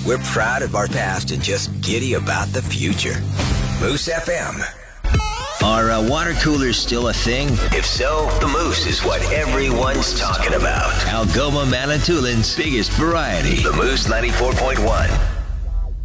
We're proud of our past and just giddy about the future. Moose FM. Are water coolers still a thing? If so, the Moose is what everyone's talking about. Algoma Manitoulin's biggest variety. The Moose 94.1.